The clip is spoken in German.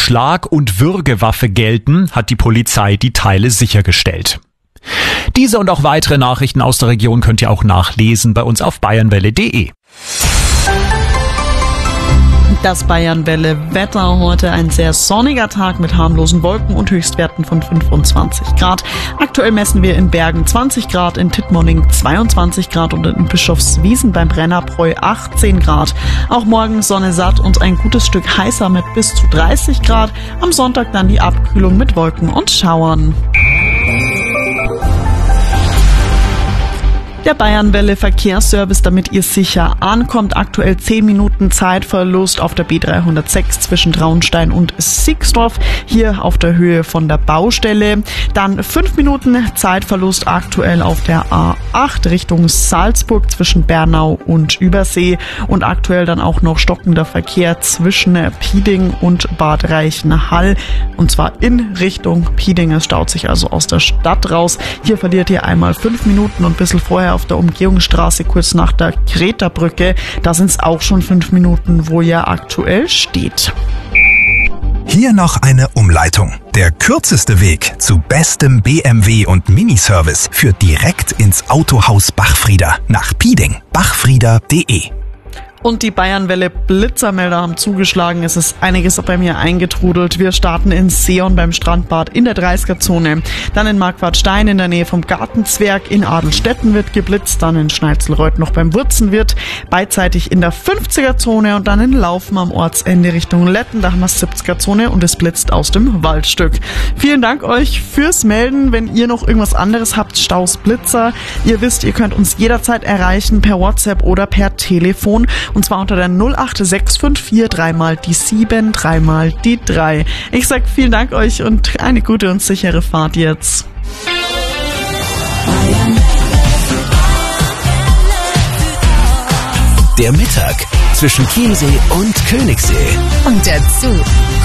Schlag- und Würgewaffe gelten, hat die Polizei die Teile sichergestellt. Diese und auch weitere Nachrichten aus der Region könnt ihr auch nachlesen bei uns auf bayernwelle.de. Das Bayernwelle-Wetter heute ein sehr sonniger Tag mit harmlosen Wolken und Höchstwerten von 25 Grad. Aktuell messen wir in Bergen 20 Grad, in Tittmoning 22 Grad und in Bischofswiesen beim Brennerbräu 18 Grad. Auch morgen Sonne satt und ein gutes Stück heißer mit bis zu 30 Grad. Am Sonntag dann die Abkühlung mit Wolken und Schauern. Der Bayernwelle Verkehrsservice, damit ihr sicher ankommt. Aktuell 10 Minuten Zeitverlust auf der B306 zwischen Traunstein und Sixdorf, hier auf der Höhe von der Baustelle. Dann 5 Minuten Zeitverlust aktuell auf der A8 Richtung Salzburg zwischen Bernau und Übersee und aktuell dann auch noch stockender Verkehr zwischen Pieding und Bad Reichenhall und zwar in Richtung Pieding. Es staut sich also aus der Stadt raus. Hier verliert ihr einmal 5 Minuten und ein bisschen vorher auf der Umgehungsstraße kurz nach der Kreta-Brücke. Da sind es auch schon 5 Minuten, wo ihr aktuell steht. Hier noch eine Umleitung. Der kürzeste Weg zu bestem BMW und Miniservice führt direkt ins Autohaus Bachfrieder nach Pieding. Bachfrieder.de. Und die Bayernwelle Blitzermelder haben zugeschlagen. Es ist einiges bei mir eingetrudelt. Wir starten in Seon beim Strandbad in der 30er-Zone. Dann in Marquardstein in der Nähe vom Gartenzwerg. In Adelstetten wird geblitzt. Dann in Schneizelreuth noch beim Wurzenwirt. Beidseitig in der 50er-Zone und dann in Laufen am Ortsende Richtung Letten. Da haben wir 70er-Zone und es blitzt aus dem Waldstück. Vielen Dank euch fürs Melden. Wenn ihr noch irgendwas anderes habt, Staus, Blitzer. Ihr wisst, ihr könnt uns jederzeit erreichen per WhatsApp oder per Telefon. Und zwar unter der 08654 3 die 7, 3 die 3. Ich sag vielen Dank euch und eine gute und sichere Fahrt jetzt. Der Mittag zwischen Chiemsee und Königssee. Und dazu